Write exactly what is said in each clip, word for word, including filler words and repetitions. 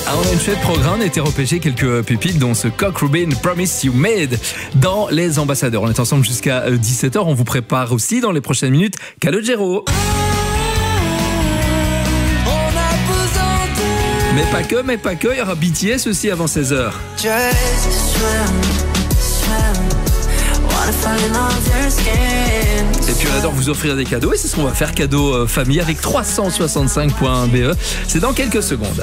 Ah, on a une chouette programme, on a été repêcher quelques pépites dont ce Cock Rubin Promise You Made dans Les Ambassadeurs. On est ensemble jusqu'à dix-sept heures, on vous prépare aussi dans les prochaines minutes Calogero. Mais pas que, mais pas que, il y aura B T S aussi avant seize heures. Et puis on adore vous offrir des cadeaux et c'est ce qu'on va faire, cadeau euh, famille avec trois cent soixante-cinq point B E. C'est dans quelques secondes.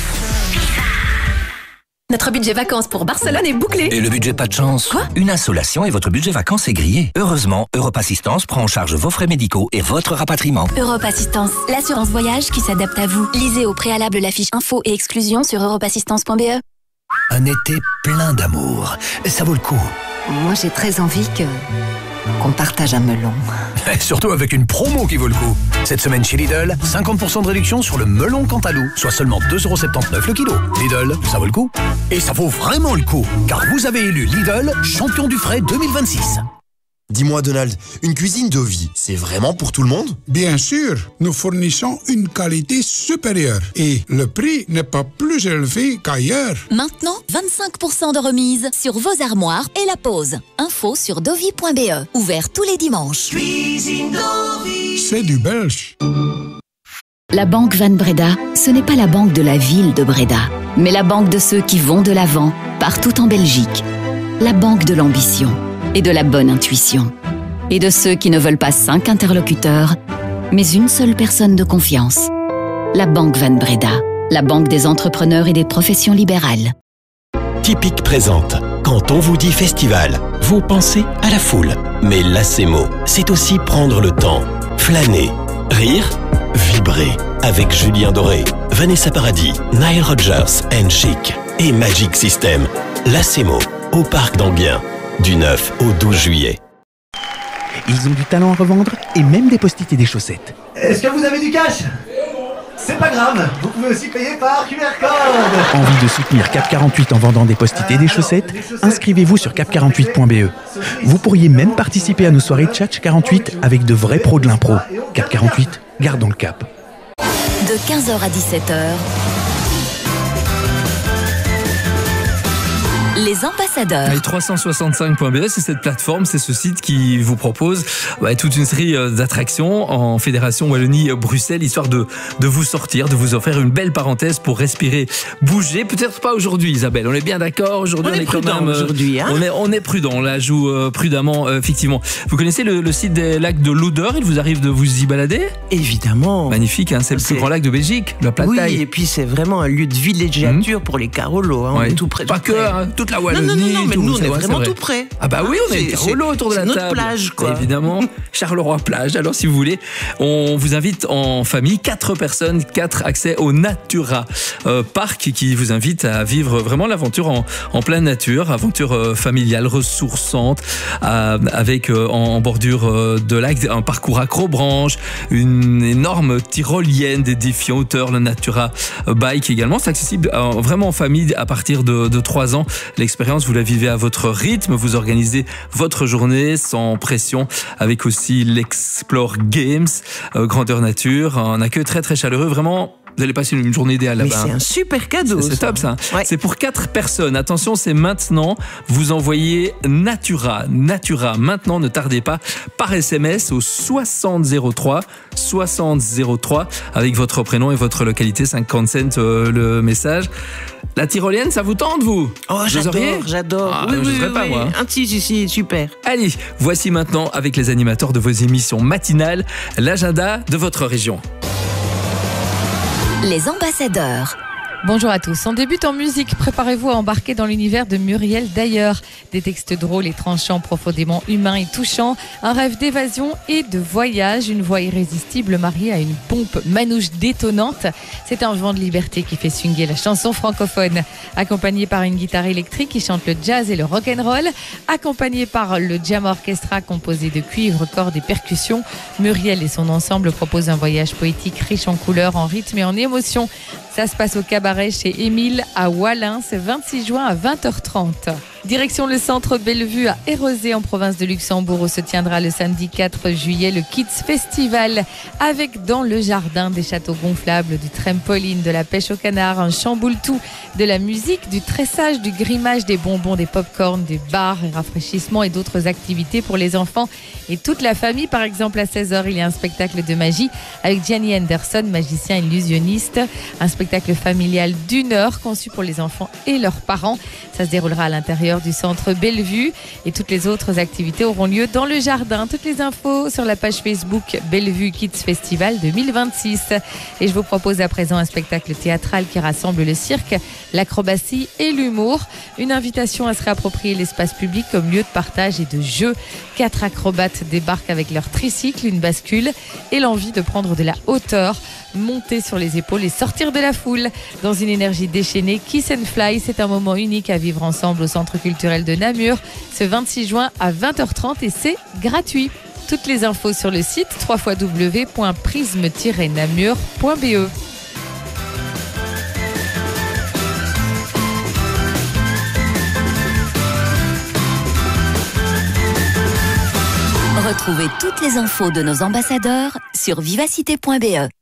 Notre budget vacances pour Barcelone est bouclé. Et le budget pas de chance? Quoi? Une insolation et votre budget vacances est grillé. Heureusement, Europe Assistance prend en charge vos frais médicaux et votre rapatriement. Europe Assistance, l'assurance voyage qui s'adapte à vous. Lisez au préalable la fiche info et exclusion sur europe assistance point b e. Un été plein d'amour. Ça vaut le coup. Moi, j'ai très envie que qu'on partage un melon. Et surtout avec une promo qui vaut le coup. Cette semaine chez Lidl, cinquante pour cent de réduction sur le melon Cantalou, soit seulement deux euros soixante-dix-neuf le kilo. Lidl, ça vaut le coup. Et ça vaut vraiment le coup, car vous avez élu Lidl champion du frais deux mille vingt-six. Dis-moi Donald, une cuisine Dovi, c'est vraiment pour tout le monde? Bien sûr, nous fournissons une qualité supérieure et le prix n'est pas plus élevé qu'ailleurs. Maintenant, vingt-cinq pour cent de remise sur vos armoires et la pause. Info sur dovi point b e. Ouvert tous les dimanches. Cuisine Dovi, c'est du belge. La Banque Van Breda, ce n'est pas la banque de la ville de Breda, mais la banque de ceux qui vont de l'avant, partout en Belgique. La banque de l'ambition et de la bonne intuition. Et de ceux qui ne veulent pas cinq interlocuteurs, mais une seule personne de confiance. La Banque Van Breda, la banque des entrepreneurs et des professions libérales. Typique présente. Quand on vous dit festival, vous pensez à la foule. Mais l'Acemo, c'est aussi prendre le temps, flâner, rire, vibrer. Avec Julien Doré, Vanessa Paradis, Nile Rodgers and Chic et Magic System. L'Acemo, au Parc d'Anguien. Du neuf au douze juillet. Ils ont du talent à revendre et même des post-it et des chaussettes. Est-ce que vous avez du cash? C'est pas grave, vous pouvez aussi payer par Q R code. Envie de soutenir Cap quarante-huit en vendant des post-it et des chaussettes? Inscrivez-vous sur cap quarante-huit point b e. Vous pourriez même participer à nos soirées Tchatch quarante-huit avec de vrais pros de l'impro. Cap quarante-huit, gardons le cap. De quinze heures à dix-sept heures, Les Ambassadeurs. Et trois cent soixante-cinq point b e, c'est cette plateforme, c'est ce site qui vous propose bah, toute une série d'attractions en Fédération Wallonie-Bruxelles, histoire de, de vous sortir, de vous offrir une belle parenthèse pour respirer, bouger. Peut-être pas aujourd'hui, Isabelle, on est bien d'accord. Aujourd'hui, on, on est, est prudent quand même, aujourd'hui. Hein on, est, on est prudent, on la joue euh, prudemment, euh, effectivement. Vous connaissez le, le site des lacs de l'Odeur? Il vous arrive de vous y balader? Évidemment. Magnifique, hein, c'est le plus grand lac de Belgique, la plate oui, taille. Oui, et puis c'est vraiment un lieu de villégiature mmh. pour les Carolos. Hein, on ouais. est tout près. Pas que, hein, toute la Wallonie. Non, non, non, non mais tout, nous, on est, est vrai, vraiment est tout près. Ah bah oui, on est, est Carolos autour de la table. C'est notre plage, quoi. Évidemment, Charleroi plage. Alors, si vous voulez, on vous invite en famille, quatre personnes, quatre accès au Natura euh, Parc qui vous invite à vivre vraiment l'aventure en, en pleine nature, aventure euh, familiale, ressourçante, euh, avec euh, en, en bordure euh, de lac, un parcours accrobranche, une énorme tyrolienne, des défis en hauteur, le Natura Bike également. C'est accessible euh, vraiment en famille à partir de, de trois ans. L'expérience, vous la vivez à votre rythme, vous organisez votre journée sans pression, avec aussi l'Explore Games, euh, grandeur nature, un accueil très très chaleureux, vraiment. Vous allez passer une journée idéale là-bas. Mais c'est un super cadeau. C'est top ça. Ouais. C'est pour quatre personnes. Attention, c'est maintenant. Vous envoyez Natura, Natura. Maintenant, ne tardez pas, par S M S au soixante zéro trois, soixante zéro trois avec votre prénom et votre localité, cinquante cents euh, le message. La tyrolienne, ça vous tente, vous? Oh, j'adore, j'adore. Ah, oui, je oui, ne oui, pas, oui. moi. Un petit, si, si, super. Allez, voici maintenant, avec les animateurs de vos émissions matinales, l'agenda de votre région. Les Ambassadeurs. Bonjour à tous. On débute en musique. Préparez-vous à embarquer dans l'univers de Muriel D'ailleurs. Des textes drôles et tranchants, profondément humains et touchants. Un rêve d'évasion et de voyage. Une voix irrésistible mariée à une pompe manouche détonnante. C'est un vent de liberté qui fait swinguer la chanson francophone. Accompagné par une guitare électrique qui chante le jazz et le rock'n'roll. Accompagné par le Jam Orchestra composé de cuivre, cordes et percussions. Muriel et son ensemble proposent un voyage poétique riche en couleurs, en rythme et en émotions. Ça se passe au cabaret chez Émile à Wallin, ce vingt-six juin à vingt heures trente. Direction le centre Bellevue à Érosé en province de Luxembourg où se tiendra le samedi quatre juillet le Kids Festival avec dans le jardin des châteaux gonflables, du trampoline, de la pêche au canard, un chamboule-tout, de la musique, du tressage, du grimage, des bonbons, des pop-corn, des bars et rafraîchissements et d'autres activités pour les enfants et toute la famille. Par exemple, à seize heures, il y a un spectacle de magie avec Gianni Henderson, magicien illusionniste. Un spectacle familial d'une heure conçu pour les enfants et leurs parents. Ça se déroulera à l'intérieur du centre Bellevue et toutes les autres activités auront lieu dans le jardin. Toutes les infos sur la page Facebook Bellevue Kids Festival deux mille vingt-six. Et je vous propose à présent un spectacle théâtral qui rassemble le cirque, l'acrobatie et l'humour. Une invitation à se réapproprier l'espace public comme lieu de partage et de jeu. Quatre acrobates débarquent avec leur tricycle, une bascule et l'envie de prendre de la hauteur, monter sur les épaules et sortir de la foule. Dans une énergie déchaînée, Kiss and Fly, c'est un moment unique à vivre ensemble au Centre culturel de Namur ce vingt-six juin à vingt heures trente et c'est gratuit. Toutes les infos sur le site w w w point prisme tiret namur point b e. Retrouvez toutes les infos de nos ambassadeurs sur vivacité point b e.